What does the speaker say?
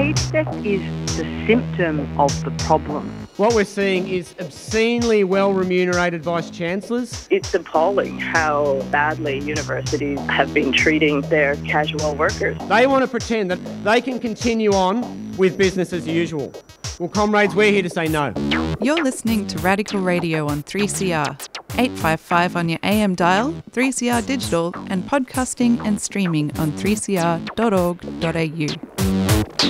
Age theft is the symptom of the problem. What we're seeing is obscenely well-remunerated Vice-Chancellors. It's appalling how badly universities have been treating their casual workers. They want to pretend that they can continue on with business as usual. Well, comrades, we're here to say no. You're listening to Radical Radio on 3CR. 855 on your AM dial, 3CR digital, and podcasting and streaming on 3cr.org.au.